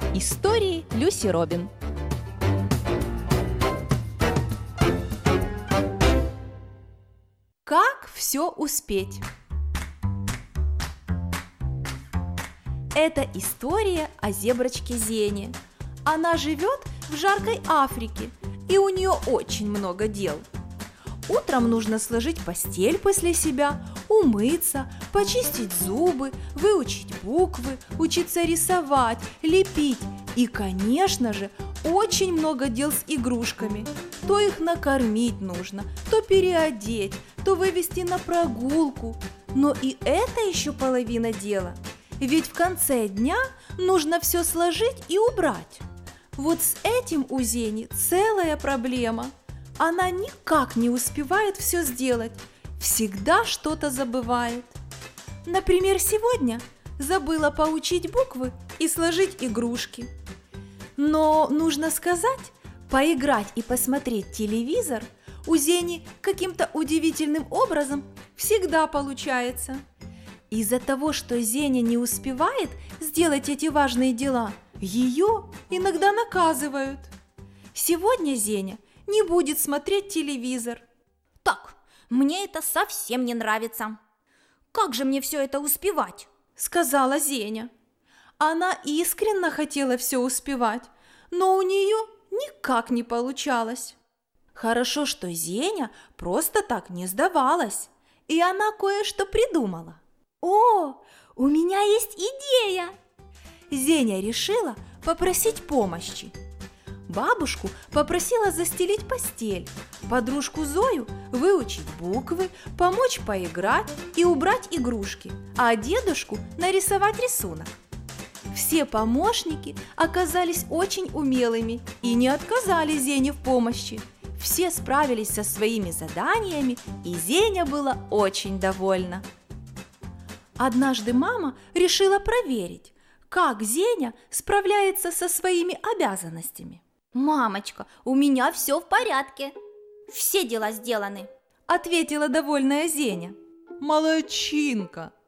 Истории Люси Робин. Как все успеть? Это история о зеброчке Зене. Она живет в жаркой Африке, и у нее очень много дел. Утром нужно сложить постель после себя, умыться, почистить зубы, выучить буквы, учиться рисовать, лепить и, конечно же, очень много дел с игрушками. То их накормить нужно, то переодеть, то вывести на прогулку. Но и это еще половина дела. Ведь в конце дня нужно все сложить и убрать. Вот с этим у Зени целая проблема. Она никак не успевает все сделать, всегда что-то забывает. Например, сегодня забыла поучить буквы и сложить игрушки. Но нужно сказать, поиграть и посмотреть телевизор у Зени каким-то удивительным образом всегда получается. Из-за того, что Зеня не успевает сделать эти важные дела, ее иногда наказывают. Сегодня Зеня не будет смотреть телевизор. Так, мне это совсем не нравится. Как же мне все это успевать? Сказала Зеня. Она искренне хотела все успевать, но у нее никак не получалось. Хорошо, что Зеня просто так не сдавалась, и она кое-что придумала. О, у меня есть идея! Зеня решила попросить помощи. Бабушку попросила застелить постель, подружку Зою выучить буквы, помочь поиграть и убрать игрушки, а дедушку нарисовать рисунок. Все помощники оказались очень умелыми и не отказали Зене в помощи. Все справились со своими заданиями, и Зеня была очень довольна. Однажды мама решила проверить, как Зеня справляется со своими обязанностями. Мамочка, у меня все в порядке. Все дела сделаны, ответила довольная Зеня. Молодчинка!